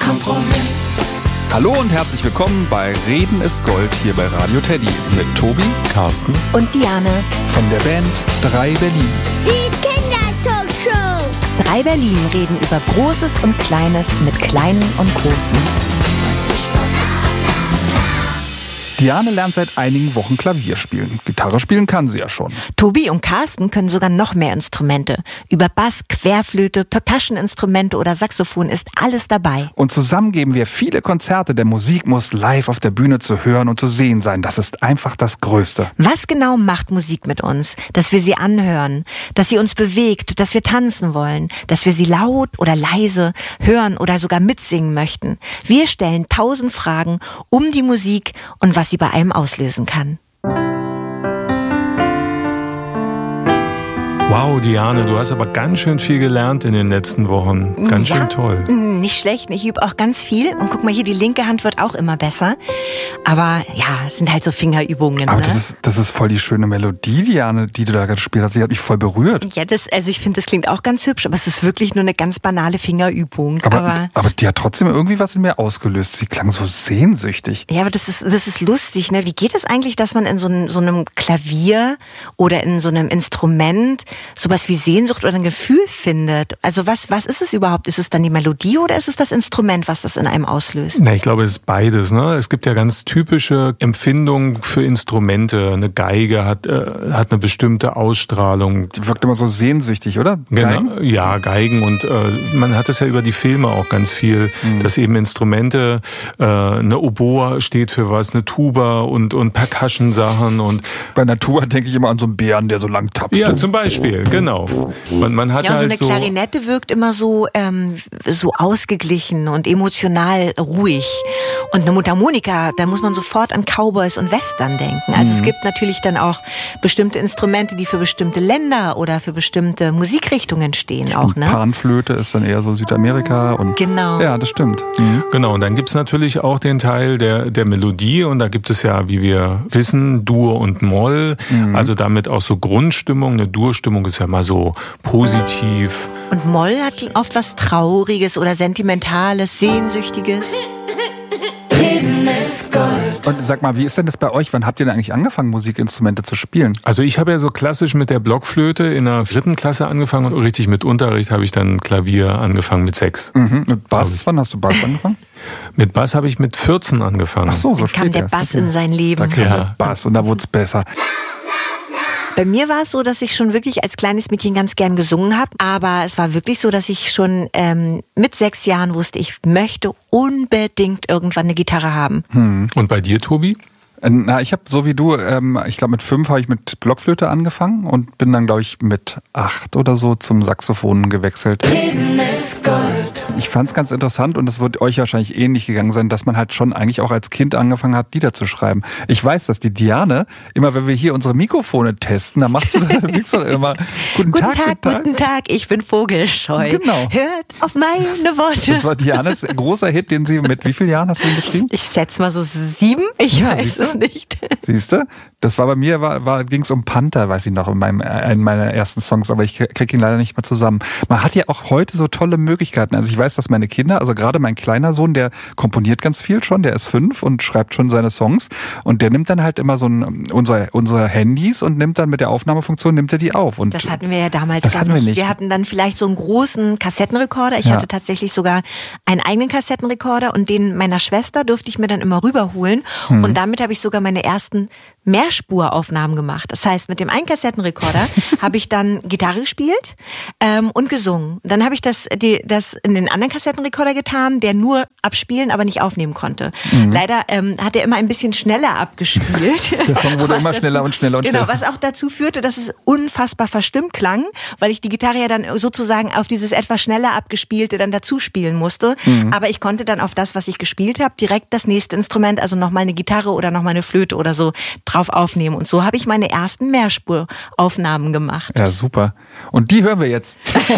Kompromiss. Hallo und herzlich willkommen bei Reden ist Gold hier bei Radio Teddy mit Tobi, Carsten und Diane von der Band 3 Berlin. Die Kindertalkshow. 3 Berlin reden über Großes und Kleines mit Kleinen und Großen. Diane lernt seit einigen Wochen Klavier spielen. Gitarre spielen kann sie ja schon. Tobi und Carsten können sogar noch mehr Instrumente. Über Bass, Querflöte, Percussion-Instrumente oder Saxophon ist alles dabei. Und zusammen geben wir viele Konzerte, denn Musik muss live auf der Bühne zu hören und zu sehen sein. Das ist einfach das Größte. Was genau macht Musik mit uns? Dass wir sie anhören, dass sie uns bewegt, dass wir tanzen wollen, dass wir sie laut oder leise hören oder sogar mitsingen möchten. Wir stellen 1000 Fragen um die Musik und was sie bei einem auslösen kann. Wow, Diane, du hast aber ganz schön viel gelernt in den letzten Wochen. Ganz schön toll. Nicht schlecht. Ich übe auch ganz viel. Und guck mal hier, die linke Hand wird auch immer besser. Aber ja, es sind halt so Fingerübungen. Aber ne? das ist voll die schöne Melodie, Diane, die du da gerade gespielt hast. Die hat mich voll berührt. Ja, ich finde, das klingt auch ganz hübsch, aber es ist wirklich nur eine ganz banale Fingerübung. Aber die hat trotzdem irgendwie was in mir ausgelöst. Sie klang so sehnsüchtig. Ja, aber das ist lustig, ne? Wie geht es eigentlich, dass man in so einem Klavier oder in so einem Instrument sowas wie Sehnsucht oder ein Gefühl findet? Also was ist es überhaupt? Ist es dann die Melodie oder ist es das Instrument, was das in einem auslöst? Na, ich glaube, es ist beides. Ne? Es gibt ja ganz typische Empfindungen für Instrumente. Eine Geige hat eine bestimmte Ausstrahlung. Die wirkt immer so sehnsüchtig, oder? Geigen? Genau, ja, Geigen. Und man hat es ja über die Filme auch ganz viel, dass eben Instrumente, eine Oboe steht für was, eine Tuba und Percussion-Sachen. Und bei einer Tuba denke ich immer an so einen Bären, der so lang tapst. Ja, zum Beispiel, genau. Man hat ja, und so halt eine Klarinette wirkt immer so ausgeglichen und emotional ruhig. Und eine Mundharmonika, da muss man sofort an Cowboys und Western denken. Also es gibt natürlich dann auch bestimmte Instrumente, die für bestimmte Länder oder für bestimmte Musikrichtungen stehen auch, ne? Panflöte ist dann eher so Südamerika und genau. Ja, das stimmt. Genau, und dann gibt's natürlich auch den Teil der Melodie und da gibt es ja, wie wir wissen, Dur und Moll, also damit auch so Grundstimmung. Eine Durstimmung ist ja mal so positiv. Und Moll hat oft was Trauriges oder Sentimentales, Sehnsüchtiges. Reden ist Gold. Und sag mal, wie ist denn das bei euch? Wann habt ihr denn eigentlich angefangen, Musikinstrumente zu spielen? Also ich habe ja so klassisch mit der Blockflöte in der 3. Klasse angefangen und richtig mit Unterricht habe ich dann Klavier angefangen mit 6. Und Bass, wann hast du Bass angefangen? Mit Bass habe ich mit 14 angefangen. Ach so Dann kam der Bass in sein Leben. Da kam der Bass und da wurde es besser. Bei mir war es so, dass ich schon wirklich als kleines Mädchen ganz gern gesungen habe. Aber es war wirklich so, dass ich schon mit 6 Jahren wusste, ich möchte unbedingt irgendwann eine Gitarre haben. Und bei dir, Tobi? Na, ich habe so wie du, ich glaube mit 5 habe ich mit Blockflöte angefangen und bin dann, glaube ich, mit 8 oder so zum Saxophon gewechselt. Reden ist Gold. Ich fand es ganz interessant und es wird euch wahrscheinlich ähnlich gegangen sein, dass man halt schon eigentlich auch als Kind angefangen hat, Lieder zu schreiben. Ich weiß, dass die Diane, immer wenn wir hier unsere Mikrofone testen, dann singst du doch immer Guten Tag, ich bin vogelscheu. Genau. Hört auf meine Worte. Das war Dianes großer Hit, den sie mit wie vielen Jahren hast du ihn geschrieben? Ich schätze mal so 7, ich weiß es nicht. Siehst du? Das war bei mir, ging es um Panther, weiß ich noch, in meiner ersten Songs, aber ich krieg ihn leider nicht mehr zusammen. Man hat ja auch heute so tolle Möglichkeiten. Also ich weiß, dass meine Kinder, also gerade mein kleiner Sohn, der komponiert ganz viel schon, der ist 5 und schreibt schon seine Songs und der nimmt dann halt immer so unsere Handys und nimmt dann mit der Aufnahmefunktion, nimmt er die auf. Und das hatten wir ja damals das gar hatten wir nicht. Wir hatten dann vielleicht so einen großen Kassettenrekorder. Ich hatte tatsächlich sogar einen eigenen Kassettenrekorder und den meiner Schwester durfte ich mir dann immer rüberholen und damit habe ich sogar meine ersten Mehrspuraufnahmen gemacht. Das heißt, mit dem einen Kassettenrekorder habe ich dann Gitarre gespielt und gesungen. Dann habe ich das in den anderen Kassettenrekorder getan, der nur abspielen, aber nicht aufnehmen konnte. Leider hat er immer ein bisschen schneller abgespielt. Der Song wurde immer schneller und schneller und schneller. Genau, was auch dazu führte, dass es unfassbar verstimmt klang, weil ich die Gitarre ja dann sozusagen auf dieses etwas schneller abgespielte dann dazu spielen musste. Aber ich konnte dann auf das, was ich gespielt habe, direkt das nächste Instrument, also nochmal eine Gitarre oder nochmal eine Flöte oder so, drauf aufnehmen. Und so habe ich meine ersten Mehrspuraufnahmen gemacht. Ja, super. Und die hören wir jetzt.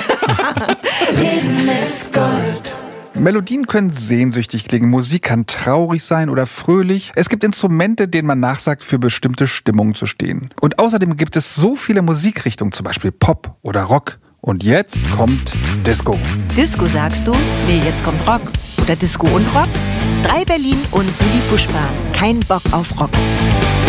Reden ist Gold. Melodien können sehnsüchtig klingen, Musik kann traurig sein oder fröhlich. Es gibt Instrumente, denen man nachsagt, für bestimmte Stimmungen zu stehen. Und außerdem gibt es so viele Musikrichtungen, zum Beispiel Pop oder Rock. Und jetzt kommt Disco. Disco sagst du? Nee, jetzt kommt Rock. oder Disco und Rock? 3 Berlin und Sudi Pushpa. Kein Bock auf Rock.